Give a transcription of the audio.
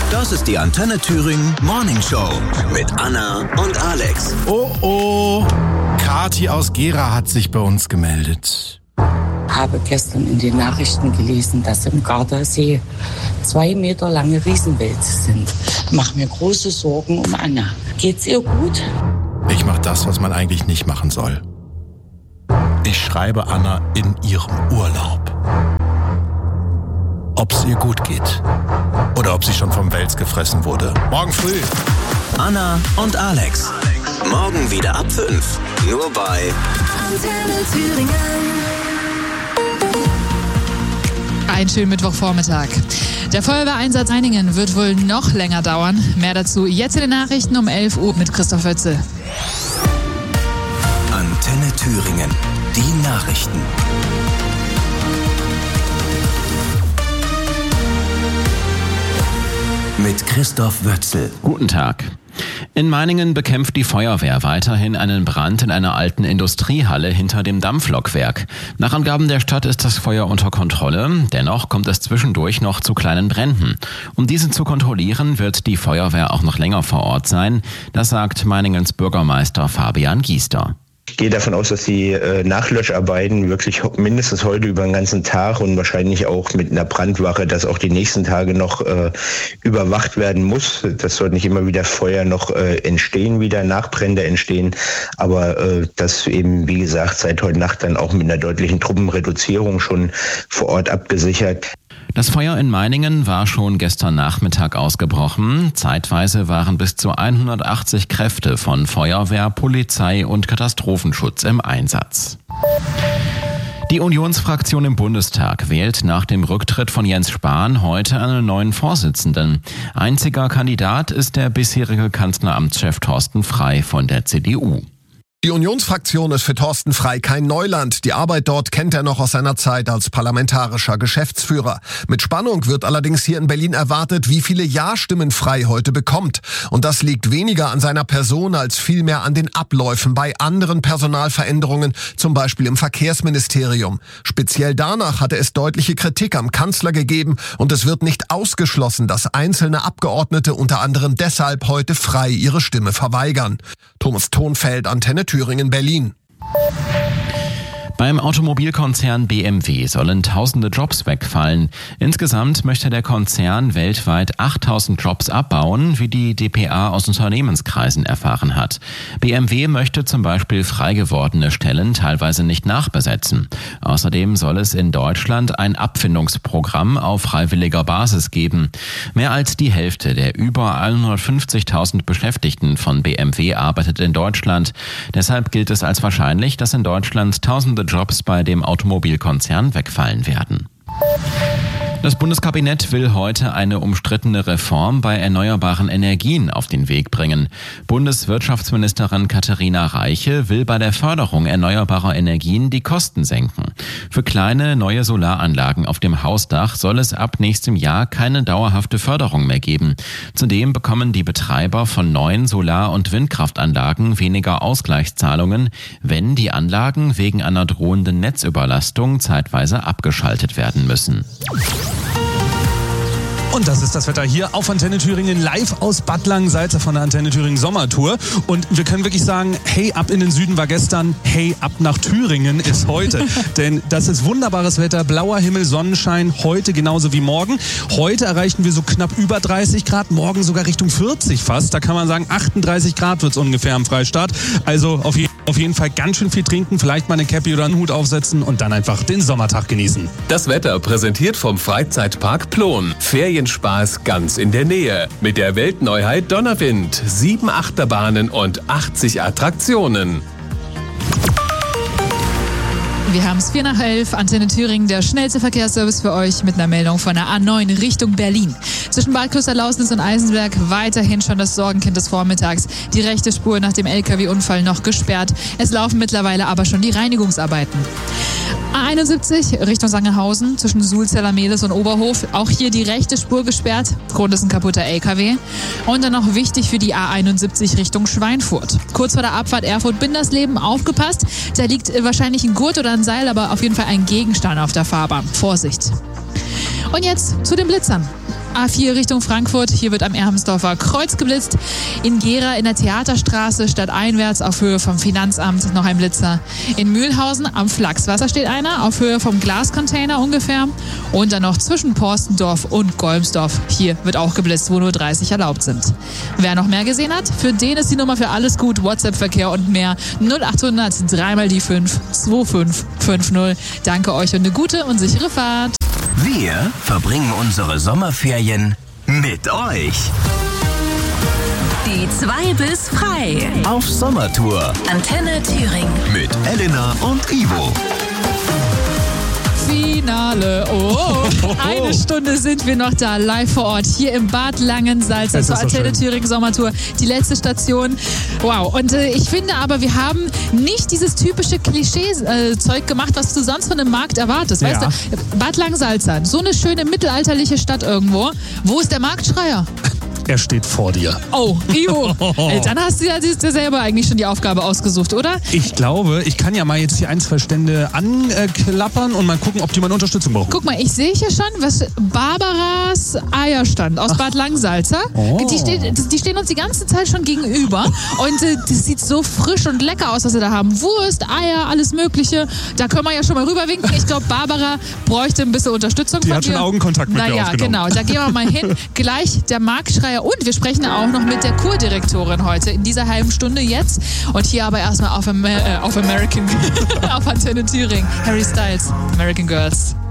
Das ist die Antenne Thüringen Morning Show mit Anna und Alex. Oh, Kathi aus Gera hat sich bei uns gemeldet. Habe gestern in den Nachrichten gelesen, dass im Gardasee 2 Meter lange Riesenwälze sind. Mach mir große Sorgen um Anna. Geht's ihr gut? Ich mache das, was man eigentlich nicht machen soll. Ich schreibe Anna in ihrem Urlaub. Ob es ihr gut geht oder ob sie schon vom Wels gefressen wurde. Morgen früh. Anna und Alex. Morgen wieder ab 5. Nur bei Antenne Thüringen. Einen schönen Mittwochvormittag. Der Feuerwehreinsatz Meiningen wird wohl noch länger dauern. Mehr dazu jetzt in den Nachrichten um 11 Uhr mit Christoph Wötzel. Antenne Thüringen. Die Nachrichten. Mit Christoph Wötzel. Guten Tag. In Meiningen bekämpft die Feuerwehr weiterhin einen Brand in einer alten Industriehalle hinter dem Dampflokwerk. Nach Angaben der Stadt ist das Feuer unter Kontrolle. Dennoch kommt es zwischendurch noch zu kleinen Bränden. Um diese zu kontrollieren, wird die Feuerwehr auch noch länger vor Ort sein. Das sagt Meiningens Bürgermeister Fabian Giester. Ich gehe davon aus, dass die Nachlöscharbeiten wirklich mindestens heute über den ganzen Tag und wahrscheinlich auch mit einer Brandwache, das auch die nächsten Tage noch überwacht werden muss. Das soll nicht immer wieder Feuer noch entstehen, wieder Nachbrände entstehen. Aber das eben, wie gesagt, seit heute Nacht dann auch mit einer deutlichen Truppenreduzierung schon vor Ort abgesichert. Das Feuer in Meiningen war schon gestern Nachmittag ausgebrochen. Zeitweise waren bis zu 180 Kräfte von Feuerwehr, Polizei und Katastrophenschutz im Einsatz. Die Unionsfraktion im Bundestag wählt nach dem Rücktritt von Jens Spahn heute einen neuen Vorsitzenden. Einziger Kandidat ist der bisherige Kanzleramtschef Thorsten Frey von der CDU. Die Unionsfraktion ist für Thorsten Frey kein Neuland. Die Arbeit dort kennt er noch aus seiner Zeit als parlamentarischer Geschäftsführer. Mit Spannung wird allerdings hier in Berlin erwartet, wie viele Ja-Stimmen Frey heute bekommt. Und das liegt weniger an seiner Person als vielmehr an den Abläufen bei anderen Personalveränderungen, zum Beispiel im Verkehrsministerium. Speziell danach hatte es deutliche Kritik am Kanzler gegeben und es wird nicht ausgeschlossen, dass einzelne Abgeordnete unter anderem deshalb heute Frey ihre Stimme verweigern. Thomas Thonfeld, Antenne Thüringen, Berlin. Beim Automobilkonzern BMW sollen tausende Jobs wegfallen. Insgesamt möchte der Konzern weltweit 8000 Jobs abbauen, wie die dpa aus Unternehmenskreisen erfahren hat. BMW möchte zum Beispiel frei gewordene Stellen teilweise nicht nachbesetzen. Außerdem soll es in Deutschland ein Abfindungsprogramm auf freiwilliger Basis geben. Mehr als die Hälfte der über 150.000 Beschäftigten von BMW arbeitet in Deutschland. Deshalb gilt es als wahrscheinlich, dass in Deutschland tausende Jobs bei dem Automobilkonzern wegfallen werden. Das Bundeskabinett will heute eine umstrittene Reform bei erneuerbaren Energien auf den Weg bringen. Bundeswirtschaftsministerin Katharina Reiche will bei der Förderung erneuerbarer Energien die Kosten senken. Für kleine neue Solaranlagen auf dem Hausdach soll es ab nächstem Jahr keine dauerhafte Förderung mehr geben. Zudem bekommen die Betreiber von neuen Solar- und Windkraftanlagen weniger Ausgleichszahlungen, wenn die Anlagen wegen einer drohenden Netzüberlastung zeitweise abgeschaltet werden müssen. Und das ist das Wetter hier auf Antenne Thüringen, live aus Bad Langensalza von der Antenne Thüringen Sommertour. Und wir können wirklich sagen, hey, ab in den Süden war gestern, hey, ab nach Thüringen ist heute. Denn das ist wunderbares Wetter, blauer Himmel, Sonnenschein, heute genauso wie morgen. Heute erreichen wir so knapp über 30 Grad, morgen sogar Richtung 40 fast. Da kann man sagen, 38 Grad wird es ungefähr am Freistaat. Also auf jeden Fall ganz schön viel trinken, vielleicht mal eine Cappy oder einen Hut aufsetzen und dann einfach den Sommertag genießen. Das Wetter präsentiert vom Freizeitpark Plon. Ferienspaß ganz in der Nähe. Mit der Weltneuheit Donnerwind. 7 Achterbahnen und 80 Attraktionen. Wir haben es 11:04, Antenne Thüringen, der schnellste Verkehrsservice für euch mit einer Meldung von der A9 Richtung Berlin. Zwischen Bad Kloster-Lausnitz und Eisenberg weiterhin schon das Sorgenkind des Vormittags. Die rechte Spur nach dem LKW-Unfall noch gesperrt. Es laufen mittlerweile aber schon die Reinigungsarbeiten. A71 Richtung Sangerhausen zwischen Sulzeller-Mehlis und Oberhof. Auch hier die rechte Spur gesperrt. Grund ist ein kaputter LKW. Und dann noch wichtig für die A71 Richtung Schweinfurt. Kurz vor der Abfahrt Erfurt-Bindersleben aufgepasst. Da liegt wahrscheinlich ein Gurt oder ein Seil, aber auf jeden Fall ein Gegenstand auf der Fahrbahn. Vorsicht. Und jetzt zu den Blitzern. A4 Richtung Frankfurt. Hier wird am Ermsdorfer Kreuz geblitzt. In Gera in der Theaterstraße stadteinwärts auf Höhe vom Finanzamt noch ein Blitzer. In Mühlhausen am Flachswasser steht einer auf Höhe vom Glascontainer ungefähr. Und dann noch zwischen Porstendorf und Golmsdorf. Hier wird auch geblitzt, wo nur 30 erlaubt sind. Wer noch mehr gesehen hat, für den ist die Nummer für alles gut, WhatsApp-Verkehr und mehr 0800 3x5 2550. Danke euch und eine gute und sichere Fahrt. Wir verbringen unsere Sommerferien mit euch. Die 2 bis frei. Auf Sommertour Antenne Thüringen. mit Elena und Ivo. Finale. Eine Stunde sind wir noch da, live vor Ort, hier im Bad Langensalza zur Antenne Thüringen Sommertour. Die letzte Station. Wow. Und ich finde aber, wir haben nicht dieses typische Klischee-Zeug gemacht, was du sonst von einem Markt erwartest. Ja. Weißt du, Bad Langensalza, so eine schöne mittelalterliche Stadt irgendwo. Wo ist der Marktschreier? Er steht vor dir. Oh, Ivo. Dann hast du ja dir selber eigentlich schon die Aufgabe ausgesucht, oder? Ich glaube, ich kann ja mal jetzt hier 1, 2 Stände anklappern und mal gucken, ob die meine Unterstützung brauchen. Guck mal, ich sehe hier schon, was Barbaras Eierstand aus Bad Langensalza. Oh. Die stehen uns die ganze Zeit schon gegenüber. Und das sieht so frisch und lecker aus, was sie da haben. Wurst, Eier, alles Mögliche. Da können wir ja schon mal rüberwinken. Ich glaube, Barbara bräuchte ein bisschen Unterstützung von dir. Die hat schon Augenkontakt mit mir aufgenommen. Genau. Da gehen wir mal hin. Gleich der Marktschreier. Und wir sprechen auch noch mit der Kurdirektorin heute in dieser halben Stunde jetzt. Und hier aber erstmal auf Antenne Thüringen. Harry Styles, American Girls.